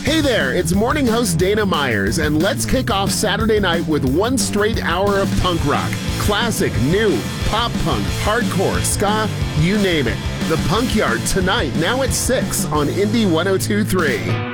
Hey there, it's morning host Dana Myers, and let's kick off Saturday night with one straight hour of punk rock. Classic, new, pop punk, hardcore, ska, you name it. The Punk Yard tonight, now at 6 on Indie 102.3.